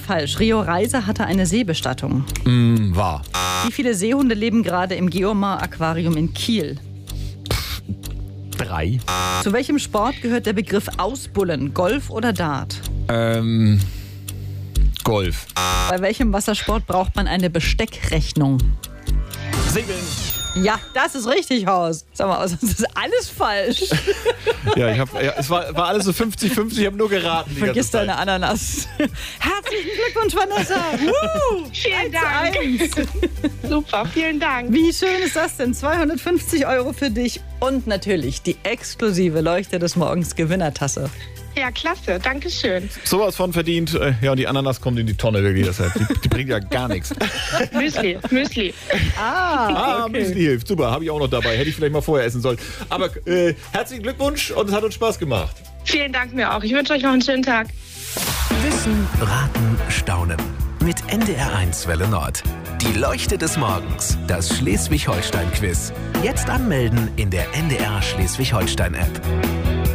falsch. Rio Reiser hatte eine Seebestattung. Wahr. Wie viele Seehunde leben gerade im Geomar Aquarium in Kiel? 3. Zu welchem Sport gehört der Begriff Ausbullen? Golf oder Dart? Golf. Bei welchem Wassersport braucht man eine Besteckrechnung? Segeln. Ja, das ist richtig, Horst. Sag mal, das ist alles falsch. Ja, es war alles so 50-50, ich habe nur geraten. Vergiss deine Ananas. Herzlichen Glückwunsch, Vanessa. Vielen Dank. 1:1. Super, vielen Dank. Wie schön ist das denn? 250 € für dich und natürlich die exklusive Leuchte des Morgens Gewinnertasse. Ja, klasse. Dankeschön. Sowas von verdient. Ja, und die Ananas kommt in die Tonne, wirklich. Deshalb. Die bringt ja gar nichts. Müsli. Okay. Müsli hilft. Super, habe ich auch noch dabei. Hätte ich vielleicht mal vorher essen sollen. Aber herzlichen Glückwunsch und es hat uns Spaß gemacht. Vielen Dank mir auch. Ich wünsche euch noch einen schönen Tag. Wissen, Raten, Staunen. Mit NDR1 Welle Nord. Die Leuchte des Morgens. Das Schleswig-Holstein-Quiz. Jetzt anmelden in der NDR Schleswig-Holstein-App.